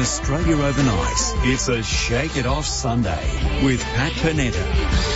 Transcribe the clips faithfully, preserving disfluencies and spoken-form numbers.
Australia Overnight, it's a Shake It Off Sunday with Pat Pernetta.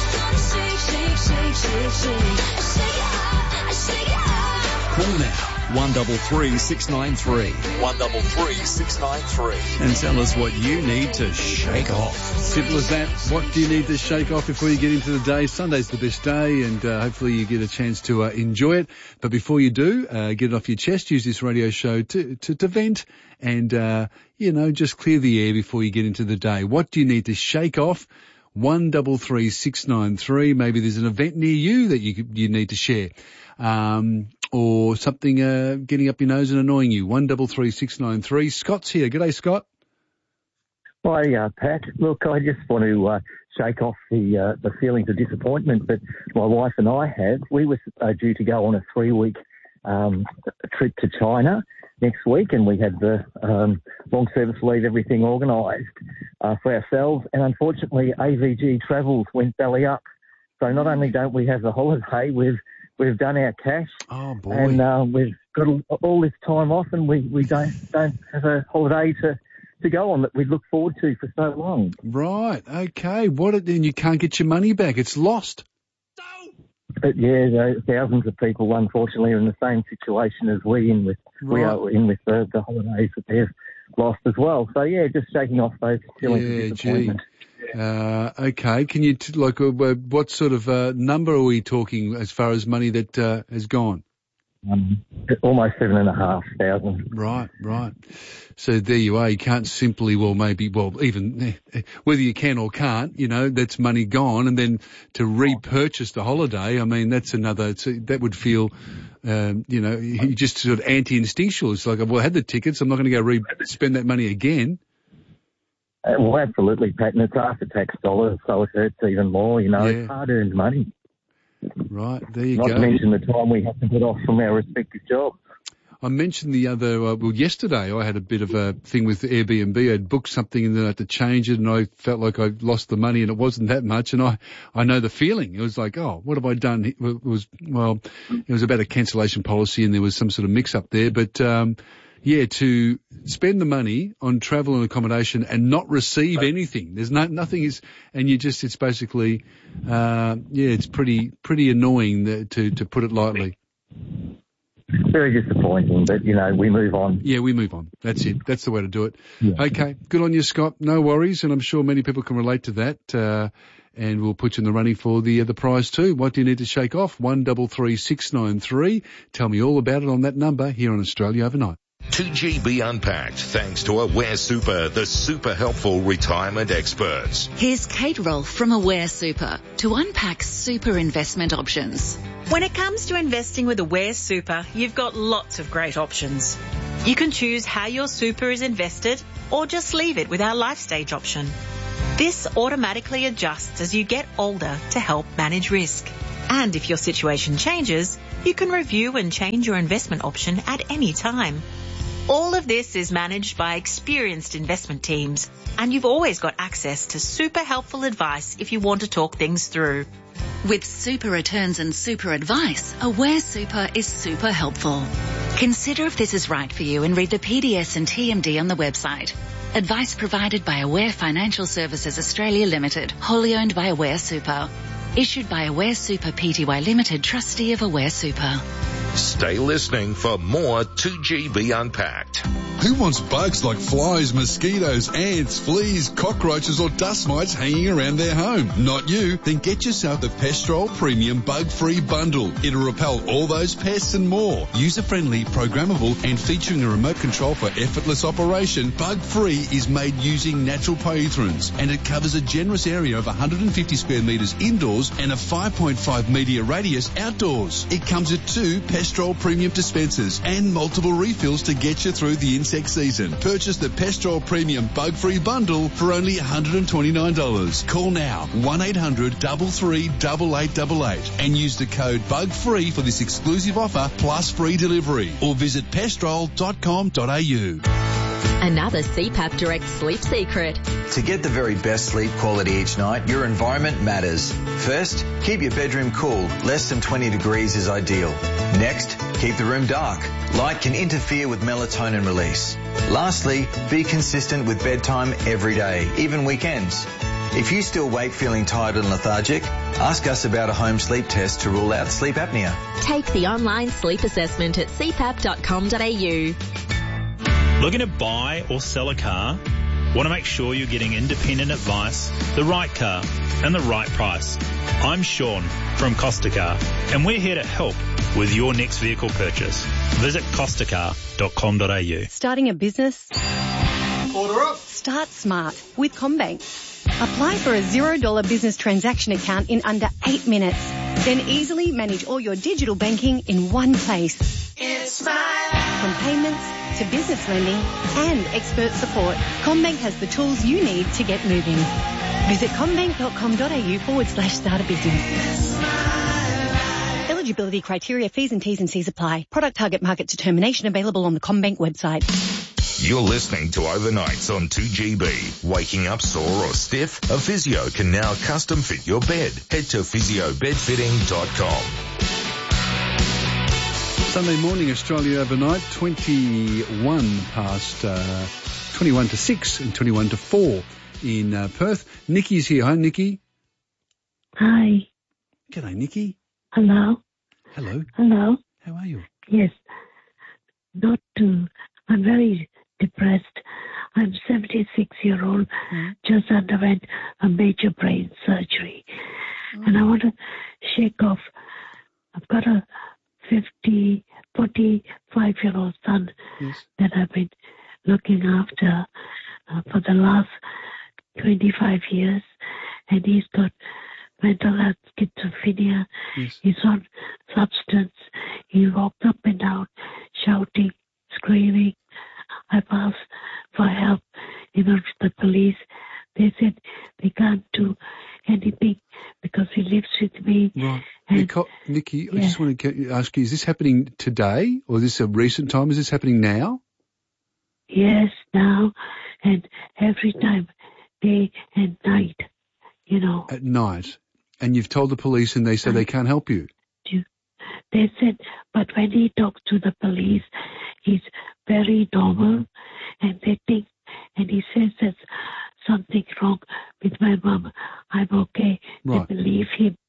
Call now. One double three six nine three. One double three six nine three. And tell us what you need to shake off. Simple as that. What do you need to shake off before you get into the day? Sunday's the best day, and uh, hopefully you get a chance to uh, enjoy it. But before you do, uh, get it off your chest. Use this radio show to to, to vent and uh, you know just clear the air before you get into the day. What do you need to shake off? One double three six nine three. Maybe there's an event near you that you you need to share. Um, or something uh, getting up your nose and annoying you. One double three six nine three. Scott's here. G'day, Scott. Hi, uh, Pat. Look, I just want to uh, shake off the uh, the feelings of disappointment that my wife and I have. We were uh, due to go on a three-week um, trip to China next week, and we had the um, long service leave, everything organised uh, for ourselves. And unfortunately, A V G Travels went belly up. So not only don't we have the holiday, we've We've done our cash, oh boy, and uh, we've got all this time off, and we, we don't don't have a holiday to, to go on that we look forward to for so long. Right, okay. What? Then you can't get your money back. It's lost. But yeah, thousands of people, unfortunately, are in the same situation as we in with right. we are in with the, the holidays that they've lost as well. So yeah, just shaking off those feelings yeah, of disappointment. Gee. Uh, okay. Can you, t- like, uh, what sort of uh, number are we talking as far as money that uh, has gone? Um, almost seven and a half thousand. Right, right. So there you are. You can't simply, well, maybe, well, even eh, whether you can or can't, you know, that's money gone. And then to repurchase the holiday, I mean, that's another, it's a, that would feel, um, you know, you just sort of anti-instinctual. It's like, well, I had the tickets. I'm not going to go re- spend that money again. Uh, well, absolutely, Pat, and it's after-tax dollars, so it hurts even more, you know, yeah. It's hard-earned money. Right, there you Not go. Not to mention the time we have to put off from our respective jobs. I mentioned the other, uh, well, yesterday I had a bit of a thing with Airbnb. I'd booked something and then I had to change it, and I felt like I lost the money, and it wasn't that much, and I, I know the feeling. It was like, oh, what have I done? It was, well, it was about a cancellation policy, and there was some sort of mix-up there, but, um, yeah, to spend the money on travel and accommodation and not receive anything. There's no, nothing is, and you just, it's basically, uh, yeah, it's pretty, pretty annoying that, to, to put it lightly. Very disappointing, but, you know, we move on. Yeah, we move on. That's it. That's the way to do it. Yeah. Okay. Good on you, Scott. No worries. And I'm sure many people can relate to that. Uh, and we'll put you in the running for the, uh, the prize too. What do you need to shake off? One double three six nine three. Tell me all about it on that number here on Australia Overnight. two G B Unpacked, thanks to Aware Super, the super helpful retirement experts. Here's Kate Rolfe from Aware Super to unpack super investment options. When it comes to investing with Aware Super, you've got lots of great options. You can choose how your super is invested, or just leave it with our life stage option. This automatically adjusts as you get older to help manage risk. And if your situation changes, you can review and change your investment option at any time. All of this is managed by experienced investment teams, and you've always got access to super helpful advice if you want to talk things through. With super returns and super advice, Aware Super is super helpful. Consider if this is right for you and read the P D S and T M D on the website. Advice provided by Aware Financial Services Australia Limited, wholly owned by Aware Super. Issued by Aware Super Pty Limited, trustee of Aware Super. Stay listening for more two G B Unpacked. Who wants bugs like flies, mosquitoes, ants, fleas, cockroaches or dust mites hanging around their home? Not you. Then get yourself the Pestrol Premium Bug-Free Bundle. It'll repel all those pests and more. User-friendly, programmable and featuring a remote control for effortless operation, Bug-Free is made using natural pyrethrins, and it covers a generous area of one hundred fifty square metres indoors and a five point five metre radius outdoors. It comes with two Pestrol Premium dispensers and multiple refills to get you through the insect season. Purchase the Pestrol Premium Bug-Free Bundle for only one hundred twenty-nine dollars. Call now, one eight hundred three three eight eight eight eight, and use the code BUGFREE for this exclusive offer plus free delivery, or visit pestrol dot com dot a u. Another C PAP Direct sleep secret. To get the very best sleep quality each night, your environment matters. First, keep your bedroom cool. Less than twenty degrees is ideal. Next, Keep the room dark. Light can interfere with melatonin release. Lastly, be consistent with bedtime every day, even weekends. If you still wake feeling tired and lethargic, ask us about a home sleep test to rule out sleep apnea. Take the online sleep assessment at c p a p dot com dot a u. Looking to buy or sell a car? Want to make sure you're getting independent advice, the right car, and the right price? I'm Sean from Costa Car, and we're here to help with your next vehicle purchase. Visit costa car dot com dot a u. Starting a business? Order up. Start smart with CommBank. Apply for a zero dollar business transaction account in under eight minutes. Then easily manage all your digital banking in one place. It's my life. From payments to business lending and expert support, CommBank has the tools you need to get moving. Visit commbank dot com dot a u forward slash start a business. Eligibility criteria, fees and T's and C's apply. Product target market determination available on the CommBank website. You're listening to Overnights on two G B. Waking up sore or stiff? A physio can now custom fit your bed. Head to physio bed fitting dot com. Sunday morning, Australia overnight, twenty-one past, uh, twenty-one to six and twenty-one to four in uh, Perth. Nikki's here. Hi, Nikki. Hi. G'day, Nikki. Hello. Hello. Hello. How are you? Yes. Not too. I'm very depressed. I'm seventy-six year old, mm. just underwent a major brain surgery. Mm. And I want to shake off. I've got a fifty, forty-five year old son yes. that I've been looking after uh, for the last twenty-five years. And he's got mental health, schizophrenia. Yes. He's on substance. He walks up and down shouting, screaming. I've asked for help, you know, to the police. They said they can't do anything because he lives with me. Right. Nico, Nikki, yeah. I just want to ask you, is this happening today or is this a recent time? Is this happening now? Yes, now and every time, day and night, you know. At night. And you've told the police and they say they can't help you? They said, but when he talks to the police, he's very normal, and they think, and he says there's something wrong with my mum. I'm okay. Right. They believe him.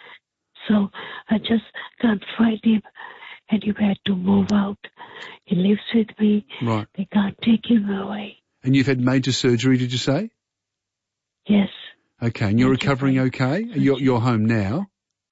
So I just can't find him anywhere to move out. He lives with me. Right. They can't take him away. And you've had major surgery, did you say? Yes. Okay, and you're major recovering okay? You're, you're home now?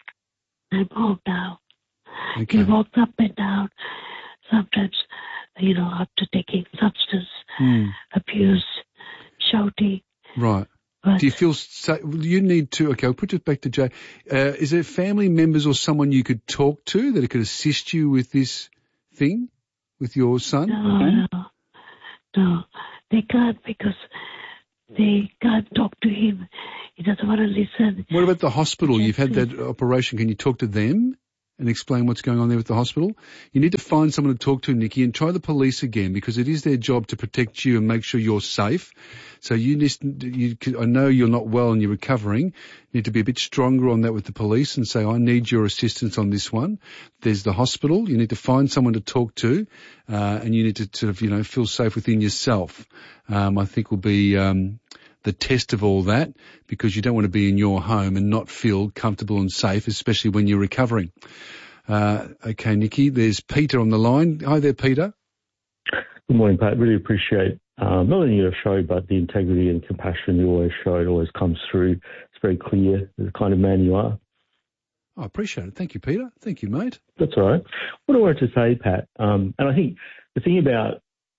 I'm home now. Okay. He walks up and down, sometimes, you know, after taking substance mm. abuse, shouting. Right. But do you feel sa- you need to? Okay, I'll put it back to Jay. Uh, is there family members or someone you could talk to that could assist you with this thing, with your son? No, no, no. They can't because they can't talk to him. He doesn't want to listen. What about the hospital? You've had that operation. Can you talk to them and explain what's going on there with the hospital? You need to find someone to talk to, Nikki, and try the police again because it is their job to protect you and make sure you're safe. So you need, you, I know you're not well and you're recovering. You need to be a bit stronger on that with the police and say, I need your assistance on this one. There's the hospital. You need to find someone to talk to, uh, and you need to sort of, you know, feel safe within yourself. Um, I think will be, um, the test of all that, because you don't want to be in your home and not feel comfortable and safe, especially when you're recovering. Uh, okay, Nikki, there's Peter on the line. Hi there, Peter. Good morning, Pat. Really appreciate um, not only your show, but the integrity and compassion you always show. It always comes through. It's very clear the kind of man you are. I appreciate it. Thank you, Peter. Thank you, mate. That's all right. What I wanted to say, Pat, um, and I think the thing about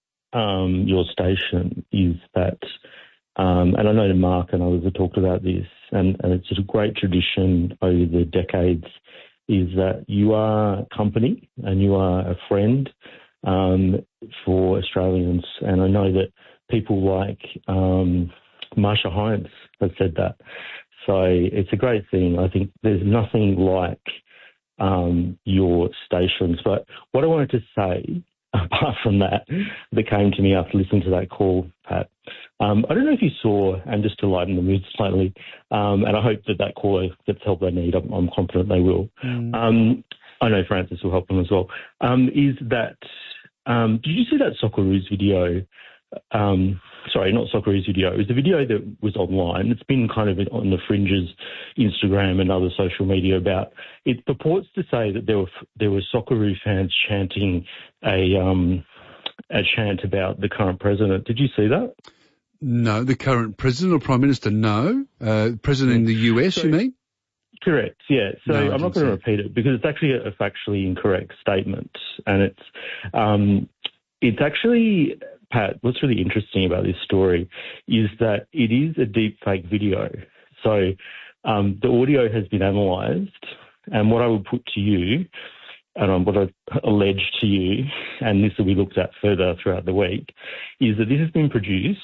um, your station is that Um, and I know Mark and others have talked about this, and, and it's a great tradition over the decades, is that you are company and you are a friend um, for Australians. And I know that people like um, Marsha Hines have said that. So it's a great thing. I think there's nothing like um, your stations. But what I wanted to say, apart from that, that came to me after listening to that call, Pat, Um, I don't know if you saw, and just to lighten the mood slightly, um, and I hope that that caller gets help they need. I'm, I'm confident they will. Mm. Um, I know Francis will help them as well, um, is that, um, did you see that Socceroos video? Um, sorry, not Socceroos video. It was the video that was online. It's been kind of on the fringes, Instagram and other social media about, it purports to say that there were, there were Socceroo fans chanting a, um, a chant about the current president. Did you see that? No, the current president or prime minister, no. Uh, president in the U S, so, you mean? Correct, yeah. So no, I'm not going to repeat it because it's actually a factually incorrect statement. And it's, um, it's actually, Pat, what's really interesting about this story is that it is a deep fake video. So um, the audio has been analysed, and what I would put to you, and um, what I allege to you, and this will be looked at further throughout the week, is that this has been produced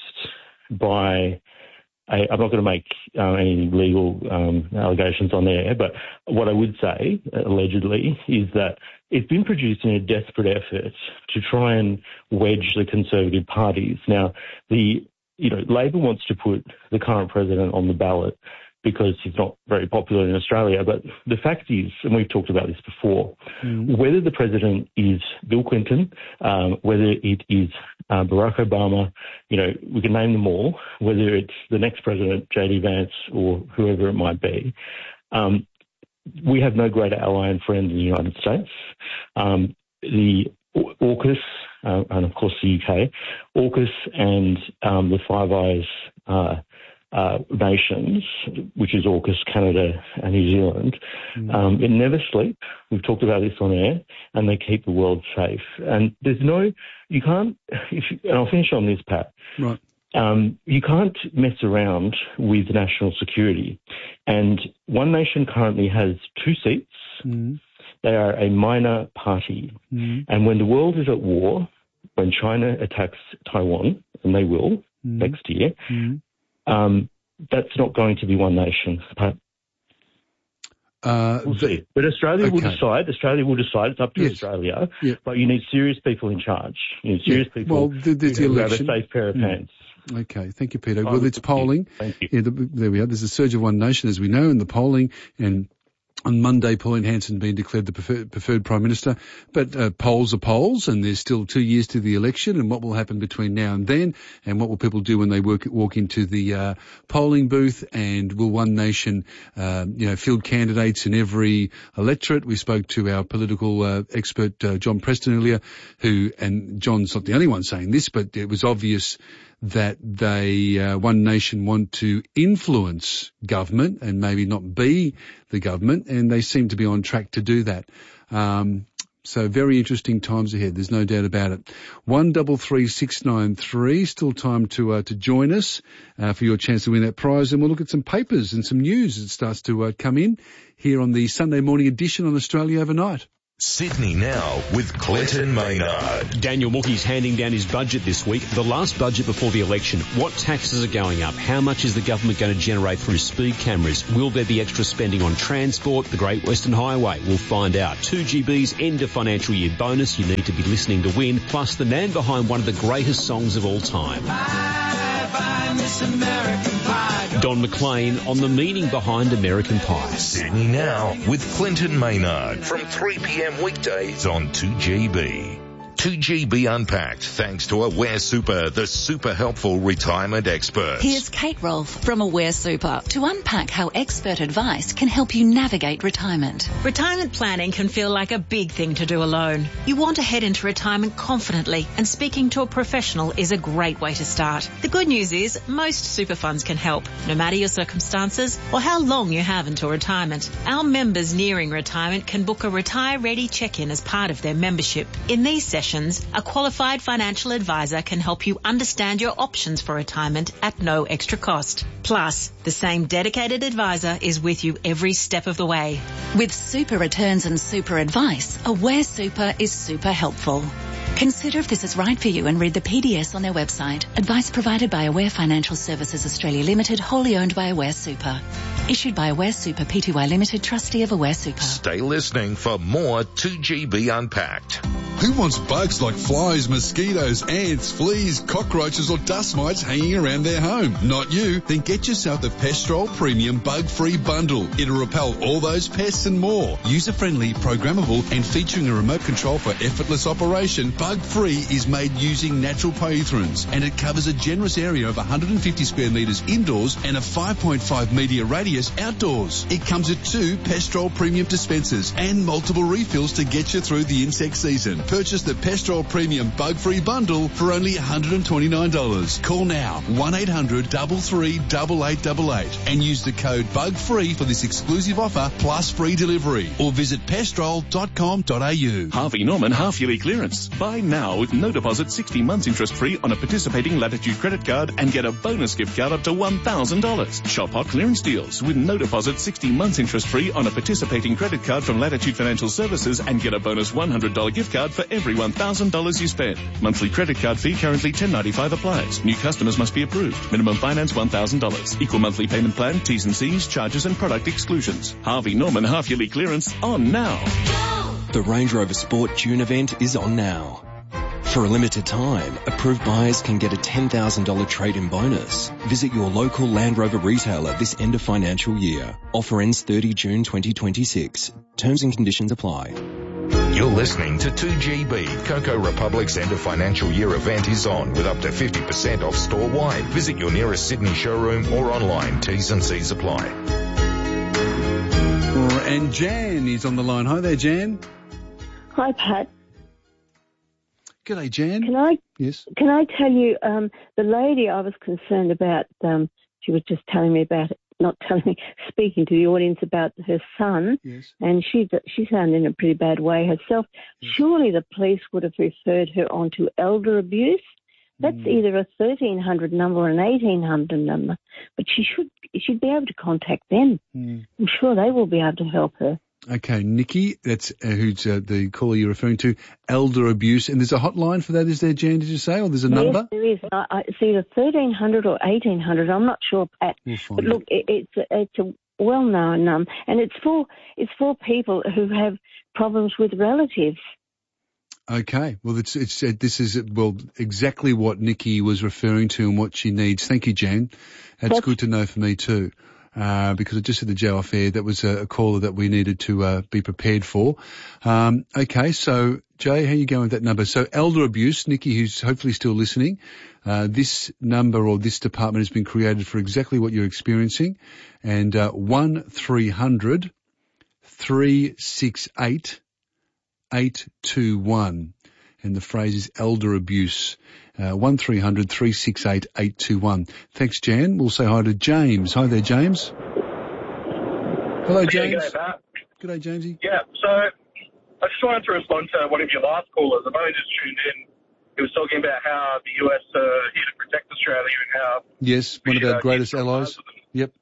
by, a, I'm not going to make uh, any legal um, allegations on there, but what I would say, allegedly, is that it's been produced in a desperate effort to try and wedge the Conservative parties. Now, the you know Labor wants to put the current president on the ballot because he's not very popular in Australia. But the fact is, and we've talked about this before, mm. whether the president is Bill Clinton, um, whether it is uh, Barack Obama, you know, we can name them all, whether it's the next president, J D Vance, or whoever it might be, um, we have no greater ally and friend in the United States. Um, the AUKUS, uh, and of course the U K, AUKUS and um, the Five Eyes uh, uh, nations, which is AUKUS, Canada and New Zealand, mm. um, it never sleep. We've talked about this on air, and they keep the world safe. And there's no, you can't, if you, and I'll finish on this, Pat. Right. Um, you can't mess around with national security. And One Nation currently has two seats. Mm. They are a minor party. Mm. And when the world is at war, when China attacks Taiwan, and they will mm. next year, mm. um, that's not going to be One Nation. But uh, we'll see. But Australia okay. will decide. Australia will decide. It's up to yes. Australia. Yeah. But you need serious people in charge. You need serious yeah. people well, there's who the have a election. safe pair of mm. hands. Okay, thank you, Peter. Oh, well, it's polling. Thank you. Yeah, the, there we are. There's a surge of One Nation, as we know, in the polling, and on Monday, Pauline Hanson being declared the preferred, preferred Prime Minister. But uh, polls are polls, and there's still two years to the election, and what will happen between now and then, and what will people do when they work, walk into the uh, polling booth, and will One Nation, uh, you know, field candidates in every electorate? We spoke to our political uh, expert, uh, John Preston, earlier, who, and John's not the only one saying this, but it was obvious that they, uh, One Nation, want to influence government and maybe not be the government, and they seem to be on track to do that. Um, so very interesting times ahead. There's no doubt about it. One double three six nine three. Still time to uh, to join us uh, for your chance to win that prize, and we'll look at some papers and some news that starts to uh, come in here on the Sunday morning edition on Australia Overnight. Sydney Now with Clinton Maynard. Daniel Mookie's handing down his budget this week, the last budget before the election. What taxes are going up? How much is the government going to generate through speed cameras? Will there be extra spending on transport? The Great Western Highway? We'll find out. two G B's end of financial year bonus you need to be listening to win, plus the man behind one of the greatest songs of all time. Bye, bye, Miss American Pie. Don McLean on the meaning behind American Pie. Sydney Now with Clinton Maynard from three p.m. weekdays on two G B. two G B Unpacked, thanks to Aware Super, the super helpful retirement experts. Here's Kate Rolfe from Aware Super to unpack how expert advice can help you navigate retirement. Retirement planning can feel like a big thing to do alone. You want to head into retirement confidently, and speaking to a professional is a great way to start. The good news is most super funds can help, no matter your circumstances or how long you have until retirement. Our members nearing retirement can book a retire-ready check-in as part of their membership. In these sessions, a qualified financial advisor can help you understand your options for retirement at no extra cost. Plus, the same dedicated advisor is with you every step of the way. With super returns and super advice, Aware Super is super helpful. Consider if this is right for you and read the P D S on their website. Advice provided by Aware Financial Services Australia Limited, wholly owned by Aware Super. Issued by Aware Super Pty Limited, trustee of Aware Super. Stay listening for more two G B Unpacked. Who wants bugs like flies, mosquitoes, ants, fleas, cockroaches or dust mites hanging around their home? Not you. Then get yourself the Pestrol Premium Bug-Free Bundle. It'll repel all those pests and more. User-friendly, programmable and featuring a remote control for effortless operation, Bug-Free is made using natural poethrins and it covers a generous area of one hundred fifty square metres indoors and a five point five metre radius outdoors. It comes with two Pestrol Premium dispensers and multiple refills to get you through the insect season. Purchase the Pestrol Premium Bug-Free Bundle for only one hundred twenty-nine dollars. Call now one eight hundred three three eight eight eight eight and use the code BUGFREE for this exclusive offer plus free delivery or visit pestrol dot com dot a u. Harvey Norman half-yearly clearance. Buy now with no deposit, sixty months interest-free on a participating Latitude credit card and get a bonus gift card up to one thousand dollars. Shop hot clearance deals with no deposit, sixty months interest-free on a participating credit card from Latitude Financial Services and get a bonus one hundred dollars gift card for every one thousand dollars you spend. Monthly credit card fee currently ten ninety-five applies. New customers must be approved. Minimum finance one thousand dollars. Equal monthly payment plan, T's and C's, charges and product exclusions. Harvey Norman half-yearly clearance on now. The Range Rover Sport June event is on now. For a limited time, approved buyers can get a ten thousand dollars trade-in bonus. Visit your local Land Rover retailer this end of financial year. Offer ends thirtieth of June twenty twenty-six. Terms and conditions apply. You're listening to two G B. Coco Republic's end of financial year event is on with up to fifty percent off store-wide. Visit your nearest Sydney showroom or online. T's and C's apply. And Jan is on the line. Hi there, Jan. Hi, Pat. G'day, Jan. Can I? Yes. Can I tell you, um, the lady I was concerned about, um, she was just telling me about, not telling me, speaking to the audience about her son. Yes. And she she sounded in a pretty bad way herself. Yes. Surely the police would have referred her on to elder abuse. That's mm. either a thirteen hundred number or an eighteen hundred number. But she should she'd be able to contact them. Mm. I'm sure they will be able to help her. Okay, Nikki, that's uh, who's uh, the caller you're referring to, elder abuse. And there's a hotline for that, is there, Jan, did you say? Or there's a yes, number? There is. I, I, it's either thirteen hundred or eighteen hundred. I'm not sure, Pat. We'll find but look, it, it's, a, it's a well-known um, and it's for, it's for people who have problems with relatives. Okay. Well, it's, it's, uh, this is, well, exactly what Nikki was referring to and what she needs. Thank you, Jan. That's, That's good to know for me too. Uh, because I just had the Joe affair. That was a, a caller that we needed to, uh, be prepared for. Um, okay. So, Jay, how you going with that number? So, elder abuse, Nikki, who's hopefully still listening, uh, this number or this department has been created for exactly what you're experiencing. And, uh, one three hundred three six eight eight two one. And the phrase is elder abuse. Uh, one three hundred three six eight eight two one. Thanks, Jan. We'll say hi to James. Hi there, James. Hello, James. Yeah, g'day, Pat. G'day, Jamesy. Yeah, so I just wanted to respond to one of your last callers. I've only just tuned in. He was talking about how the U S are uh, here to protect Australia and how... Yes, one of our uh, greatest allies. Yep.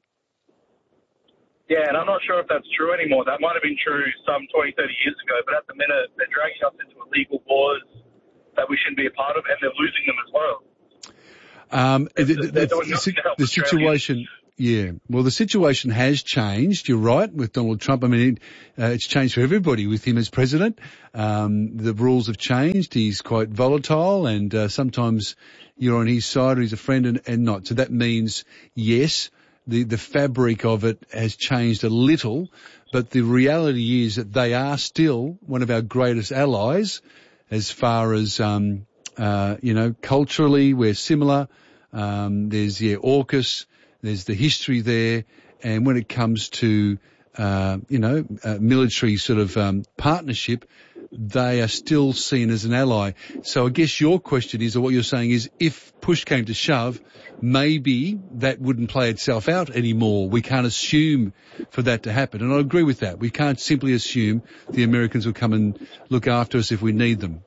Yeah, and I'm not sure if that's true anymore. That might have been true some twenty, thirty years ago, but at the minute they're dragging us into illegal wars that we shouldn't be a part of, and they're losing them as well. Um, the, the, they're the, doing nothing to help the situation, yeah. Well, the situation has changed. You're right with Donald Trump. I mean, it, uh, it's changed for everybody with him as president. Um, the rules have changed. He's quite volatile, and uh, sometimes you're on his side or he's a friend and, and not. So that means yes. The, the fabric of it has changed a little, but the reality is that they are still one of our greatest allies as far as, um, uh, you know, culturally we're similar. Um, there's, yeah, AUKUS, there's the history there. And when it comes to, uh, you know, uh, military sort of, um, partnership, they are still seen as an ally. So I guess your question is, or what you're saying is, if push came to shove, maybe that wouldn't play itself out anymore. We can't assume for that to happen. And I agree with that. We can't simply assume the Americans will come and look after us if we need them.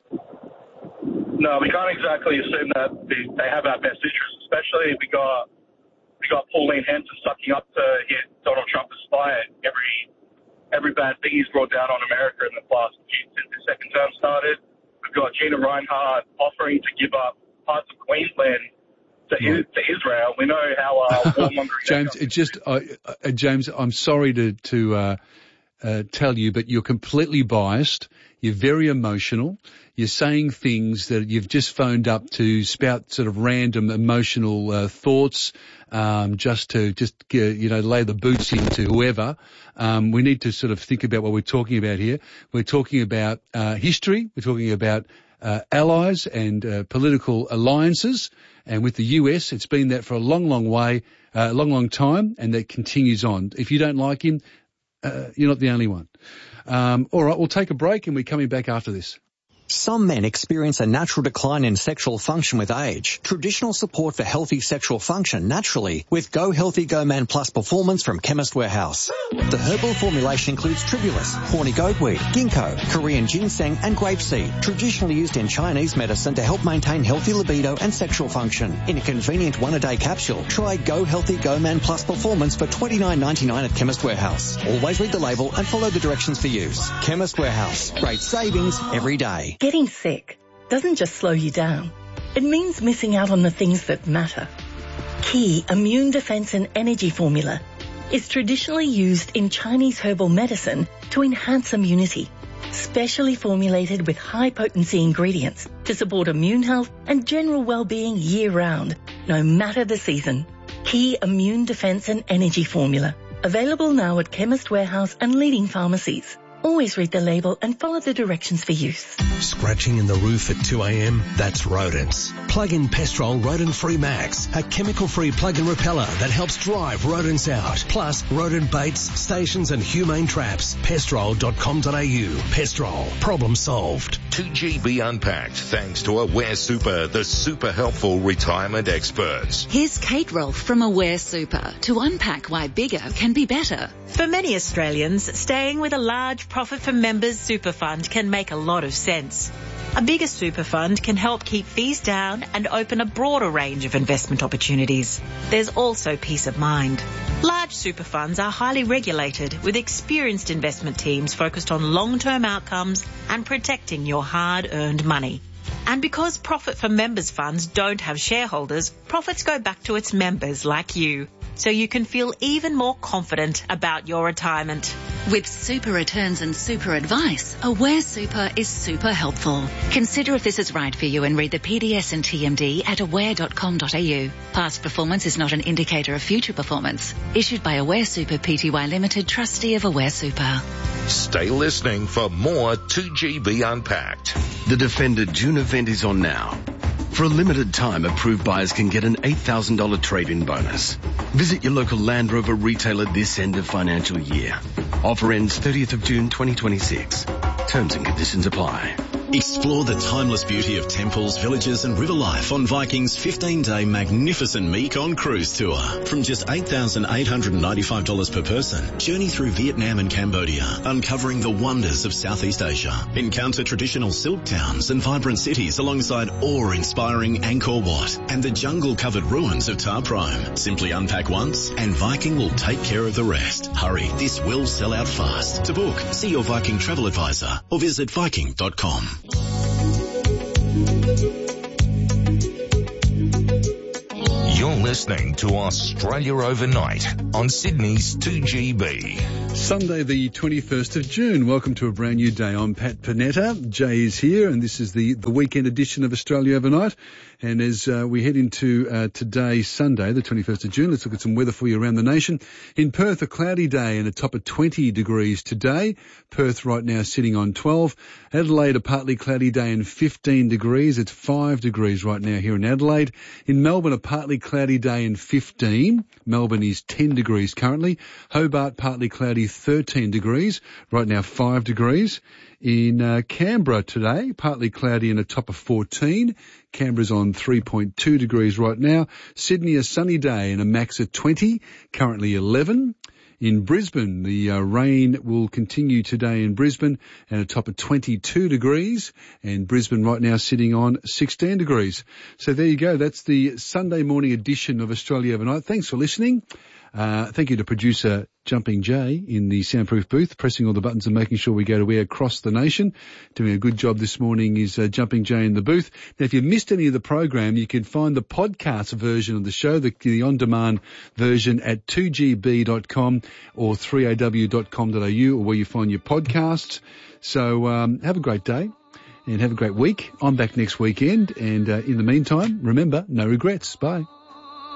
No, we can't exactly assume that they have our best interests, especially if we got, we got Pauline Hanson sucking up to hit Donald Trump as spy every every bad thing he's brought down on America in the past since his second term started. We've got Gina Reinhardt offering to give up parts of Queensland to, right. to Israel. We know how uh, warmongering. James, it just uh, uh, James, I'm sorry to to uh, uh, tell you, but you're completely biased. You're very emotional. You're saying things that you've just phoned up to spout sort of random emotional uh, thoughts, um, just to just uh, you know lay the boots into whoever. Um, we need to sort of think about what we're talking about here. We're talking about uh, history. We're talking about uh, allies and uh, political alliances. And with the U S, it's been that for a long, long way, a uh, long, long time, and that continues on. If you don't like him, uh, you're not the only one. Um, all right, we'll take a break, and we're coming back after this. Some men experience a natural decline in sexual function with age. Traditional support for healthy sexual function naturally with Go Healthy Go Man Plus Performance from Chemist Warehouse. The herbal formulation includes tribulus, horny goatweed, ginkgo, Korean ginseng and grapeseed, traditionally used in Chinese medicine to help maintain healthy libido and sexual function. In a convenient one-a-day capsule, try Go Healthy Go Man Plus Performance for twenty-nine ninety-nine at Chemist Warehouse. Always read the label and follow the directions for use. Chemist Warehouse. Great savings every day. Getting sick doesn't just slow you down. It means missing out on the things that matter. Key Immune Defense and Energy Formula is traditionally used in Chinese herbal medicine to enhance immunity, specially formulated with high-potency ingredients to support immune health and general well-being year-round, no matter the season. Key Immune Defense and Energy Formula, available now at Chemist Warehouse and leading pharmacies. Always read the label and follow the directions for use. Scratching in the roof at two a.m.? That's rodents. Plug in Pestrol Rodent Free Max, a chemical-free plug-in repeller that helps drive rodents out. Plus, rodent baits, stations and humane traps. Pestrol dot com dot a u. Pestrol. Problem solved. two G B Unpacked, thanks to Aware Super, the super helpful retirement experts. Here's Kate Rolfe from Aware Super to unpack why bigger can be better. For many Australians, staying with a large profit for members super fund can make a lot of sense. A bigger super fund can help keep fees down and open a broader range of investment opportunities. There's also peace of mind. Large super funds are highly regulated with experienced investment teams focused on long-term outcomes and protecting your hard-earned money. And because profit for members funds don't have shareholders, profits go back to its members like you, so you can feel even more confident about your retirement. With super returns and super advice, Aware Super is super helpful. Consider if this is right for you and read the P D S and T M D at aware dot com dot a u. Past performance is not an indicator of future performance. Issued by Aware Super Pty Limited, trustee of Aware Super. Stay listening for more two G B Unpacked. The Defender June event is on now. For a limited time, approved buyers can get an eight thousand dollars trade-in bonus. Visit your local Land Rover retailer this end of financial year. Offer ends thirtieth of June twenty twenty-six. Terms and conditions apply. Explore the timeless beauty of temples, villages and river life on Viking's fifteen-day magnificent Mekong cruise tour. From just eight thousand eight hundred ninety-five dollars per person, journey through Vietnam and Cambodia, uncovering the wonders of Southeast Asia. Encounter traditional silk towns and vibrant cities alongside awe-inspiring Angkor Wat and the jungle-covered ruins of Ta Prohm. Simply unpack once and Viking will take care of the rest. Hurry, this will sell out fast. To book, see your Viking travel advisor or visit viking dot com. You're listening to Australia Overnight on Sydney's two G B. Sunday the twenty-first of June. Welcome to a brand new day. I'm Pat Panetta. Jay is here, and this is the, the weekend edition of Australia Overnight. And as uh, we head into uh, today, Sunday, the twenty-first of June, let's look at some weather for you around the nation. In Perth, a cloudy day and a top of twenty degrees today. Perth right now sitting on twelve. Adelaide, a partly cloudy day and fifteen degrees. It's five degrees right now here in Adelaide. In Melbourne, a partly cloudy day and fifteen. Melbourne is ten degrees currently. Hobart, partly cloudy, thirteen degrees. Right now, five degrees. In uh, Canberra today, partly cloudy and a top of fourteen. Canberra's on three point two degrees right now. Sydney, a sunny day and a max of twenty, currently eleven. In Brisbane, the uh, rain will continue today in Brisbane and a top of twenty-two degrees. And Brisbane right now sitting on sixteen degrees. So there you go. That's the Sunday morning edition of Australia Overnight. Thanks for listening. Uh, thank you to producer Jumping Jay in the soundproof booth, pressing all the buttons and making sure we go to air across the nation. Doing a good job this morning is uh, Jumping Jay in the booth. Now, if you missed any of the program, you can find the podcast version of the show, the, the on-demand version at two g b dot com or three a w dot com dot a u, or where you find your podcasts. So um, have a great day. And have a great week. I'm back next weekend. And uh, in the meantime, remember, no regrets. Bye.